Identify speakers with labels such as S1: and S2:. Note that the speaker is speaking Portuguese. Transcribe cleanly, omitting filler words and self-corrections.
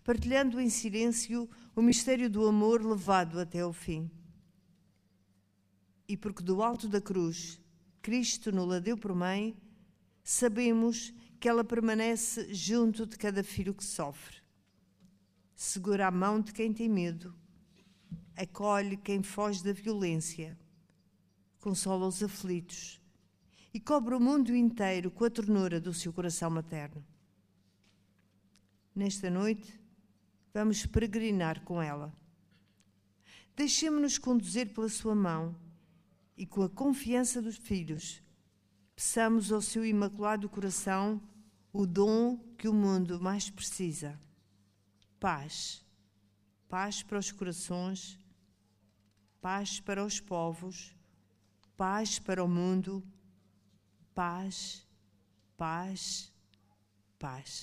S1: partilhando em silêncio o mistério do amor levado até ao fim. E porque do alto da cruz Cristo nos deu por mãe, sabemos que ela permanece junto de cada filho que sofre. Segura a mão de quem tem medo, acolhe quem foge da violência, consola os aflitos e cobre o mundo inteiro com a ternura do seu coração materno. Nesta noite, vamos peregrinar com ela. Deixemo-nos conduzir pela sua mão e, com a confiança dos filhos, peçamos ao seu imaculado coração o dom que o mundo mais precisa: paz. Paz para os corações, paz para os povos, paz para o mundo, paz, paz, paz.